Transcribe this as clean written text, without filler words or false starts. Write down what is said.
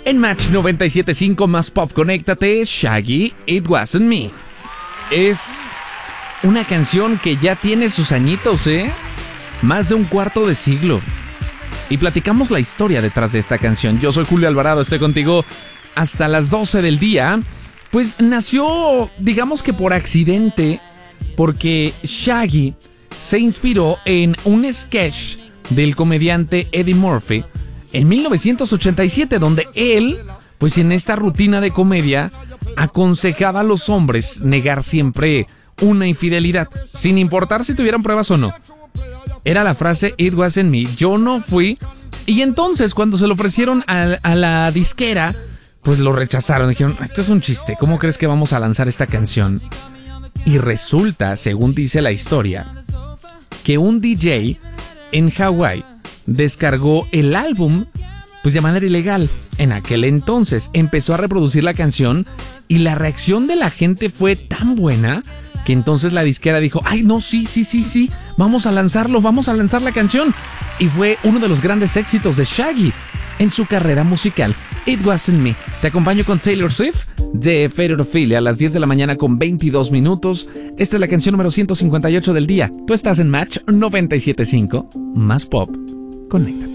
En Match 97.5 más pop, conéctate, Shaggy, It Wasn't Me. Es una canción que ya tiene sus añitos, más de un cuarto de siglo. Y platicamos la historia detrás de esta canción. Yo soy Julio Alvarado, estoy contigo hasta las 12 del día. Pues nació, digamos que por accidente, porque Shaggy se inspiró en un sketch del comediante Eddie Murphy en 1987, donde él, pues en esta rutina de comedia, aconsejaba a los hombres negar siempre una infidelidad, sin importar si tuvieran pruebas o no. Era la frase It Wasn't Me, yo no fui. Y entonces cuando se lo ofrecieron a la disquera, pues lo rechazaron. Dijeron, esto es un chiste, ¿cómo crees que vamos a lanzar esta canción? Y resulta, según dice la historia, que un DJ en Hawái descargó el álbum pues de manera ilegal. En aquel entonces empezó a reproducir la canción y la reacción de la gente fue tan buena que entonces la disquera dijo, ay no, sí, vamos a lanzarlo, vamos a lanzar la canción. Y fue uno de los grandes éxitos de Shaggy en su carrera musical, It Wasn't Me. Te acompaño con Taylor Swift de Fate Ophelia a las 10 de la mañana con 22 minutos. Esta es la canción número 158 del día. Tú estás en Match 97.5, más pop. Conéctate.